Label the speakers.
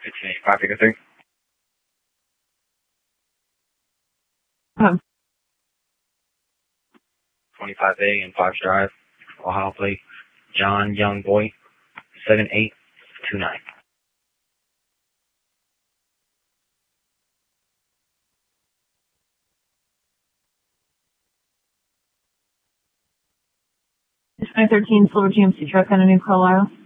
Speaker 1: 1685 figure 3. 25A and 5 Drive, Ohio plate, John Young Boy, 7829.
Speaker 2: This 2013 Silver GMC truck on a New Carlisle.